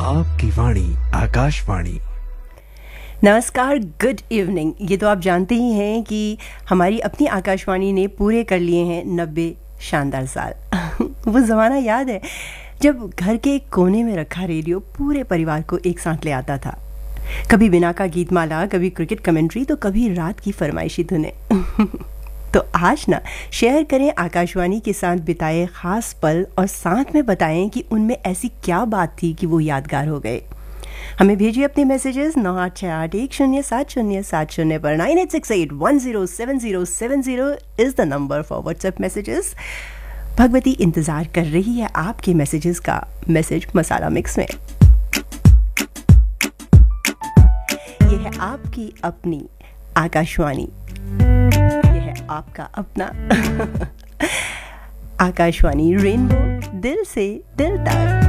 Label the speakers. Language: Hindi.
Speaker 1: आपकी वाणी आकाशवाणी।
Speaker 2: नमस्कार, गुड इवनिंग। ये तो आप जानते ही हैं कि हमारी अपनी आकाशवाणी ने पूरे कर लिए हैं 90 शानदार साल। वो ज़माना याद है जब घर के एक कोने में रखा रेडियो पूरे परिवार को एक साथ ले आता था। कभी बिना का गीतमाला, कभी क्रिकेट कमेंट्री, तो कभी रात की फरमाइशी धुनें। तो आज ना शेयर करें आकाशवाणी के साथ बिताए खास पल और साथ में बताएं कि उनमें ऐसी क्या बात थी कि वो यादगार हो गए। हमें भेजिए अपने मैसेजेस 9868107070 पर। 9868107070 is the number for WhatsApp messages. Bhagwati इंतज़ार कर रही है आपके मैसेजेस का मैसेज मसाला मिक्स में। ये है आपकी अपनी आकाशवाणी, ये है आपका अपना आकाशवाणी रेनबो, दिल से दिल तक।